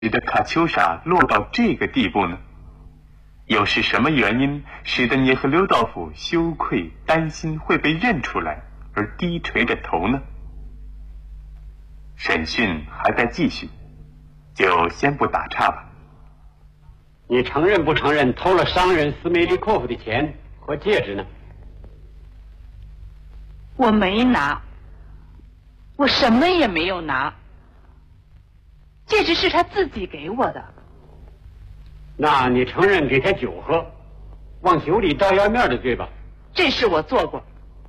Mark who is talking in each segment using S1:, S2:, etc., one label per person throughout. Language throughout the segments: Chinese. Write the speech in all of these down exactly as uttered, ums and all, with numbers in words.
S1: 你的卡秋莎落到这个地步呢？又是什么原因使得你和刘道甫羞愧担心会被认出来而低垂着头呢？审讯还在继续，就先不打岔吧。
S2: 你承认不承认偷了商人斯梅利科夫的钱和戒指呢？
S3: 我没拿，我什么也没有拿，戒指是他自己给我的。
S2: 那你承认给他酒喝，往酒里倒药面的罪吧？
S3: 这事我做过，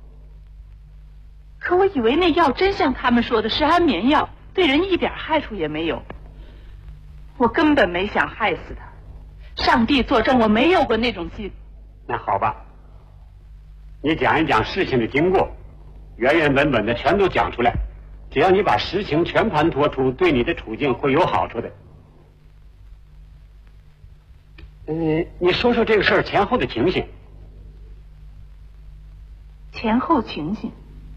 S3: 可我以为那药真像他们说的是安眠药，对人一点害处也没有。我根本没想害死他，上帝作证，我没有过那种心。
S2: 那好吧，你讲一讲事情的经过，原原本本的全都讲出来，只要你把实情全盘托出，对你的处境会有好处的。嗯，你说说这个事儿前后的情形。
S3: 前后情形，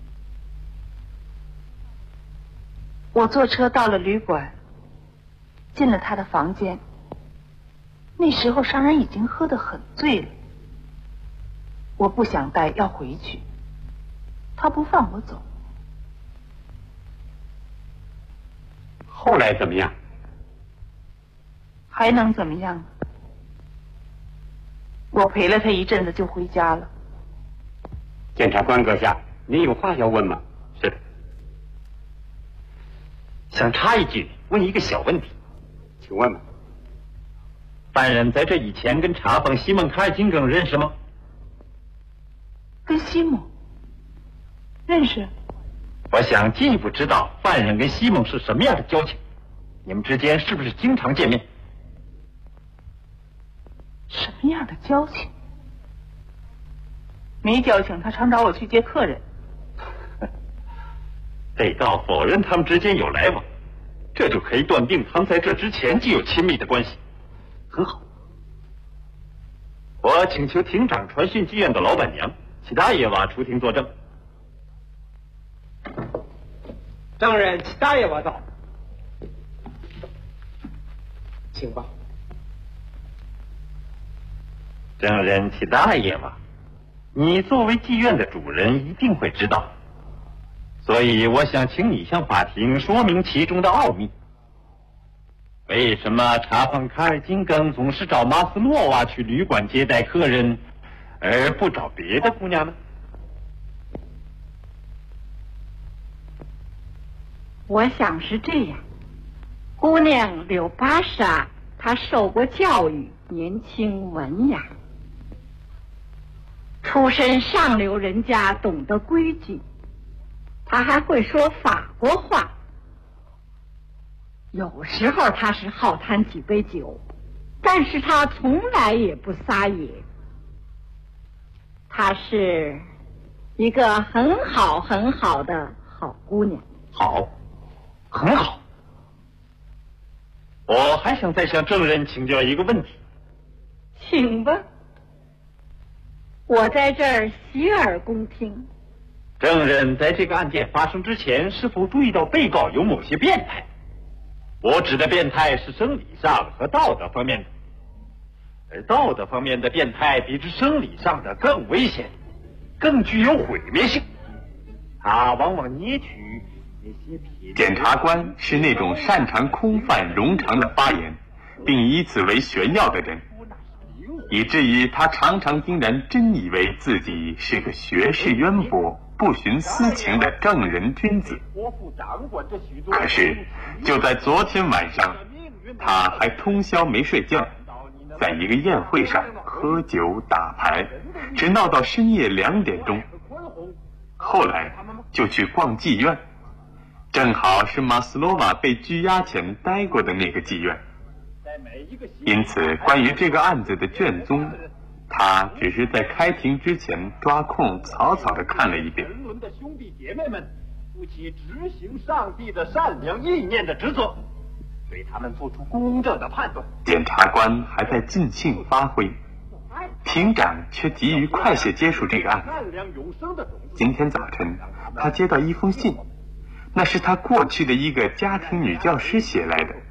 S3: 我坐车到了旅馆，进了他的房间。那时候商人已经喝得很醉了，我不想待，要回去，他不放我走。
S2: 后来怎么样？
S3: 还能怎么样？我陪了他一阵子就回家了。
S2: 检察官阁下，您有话要问吗？
S4: 是的，想插一句，问一个小问题，
S2: 请问吧。
S4: 犯人在这以前跟茶坊西蒙卡尔金更认识吗？
S3: 跟西蒙认识。
S4: 我想进一步知道犯人跟西蒙是什么样的交情，你们之间是不是经常见面？
S3: 什么样的交情？没交情，他常找我去接客人。
S4: 被告否认他们之间有来往，这就可以断定他们在这之前就有亲密的关系。很好，我请求庭长传讯妓院的老板娘齐达耶娃出庭作证。
S5: 证人齐达耶娃到，请吧。
S4: 证人齐达耶娃，你作为妓院的主人一定会知道，所以我想请你向法庭说明其中的奥秘。为什么茶坊卡尔金更总是找马斯诺娃去旅馆接待客人，而不找别的姑娘呢？
S6: 我想是这样，姑娘柳巴莎，她受过教育，年轻文雅，出身上流人家，懂得规矩，她还会说法国话。有时候她是好贪几杯酒，但是她从来也不撒野。她是一个很好很好的好姑娘。
S4: 好，很好。我还想再向证人请教一个问题。
S6: 请吧，我在这儿洗耳恭听。
S4: 证人在这个案件发生之前，是否注意到被告有某些变态？我指的变态是生理上和道德方面的，而道德方面的变态比之生理上的更危险，更具有毁灭性。他往往捏取那些撇。
S1: 检察官是那种擅长空泛冗长的发言，并以此为炫耀的人，以至于他常常竟然真以为自己是个学识渊博、不徇私情的正人君子。可是就在昨天晚上，他还通宵没睡觉，在一个宴会上喝酒打牌，直闹到深夜两点钟。后来就去逛妓院，正好是马斯洛娃被拘押前待过的那个妓院。因此关于这个案子的卷宗，他只是在开庭之前抓空草草地看了一遍。
S7: 人伦的兄弟姐妹们负起执行上帝的善良意念的职责，对他们做出公正的判断。
S1: 检察官还在尽兴发挥，庭长却急于快些结束这个案子。今天早晨他接到一封信，那是他过去的一个家庭女教师写来的。